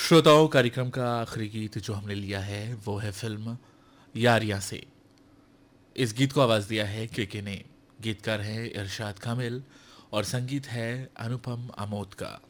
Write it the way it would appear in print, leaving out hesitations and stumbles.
श्रोताओं, कार्यक्रम का आखिरी गीत जो हमने लिया है वो है फिल्म यारियां से। इस गीत को आवाज दिया है केके ने। गीतकार है इरशाद कामिल और संगीत है अनुपम अमोद का।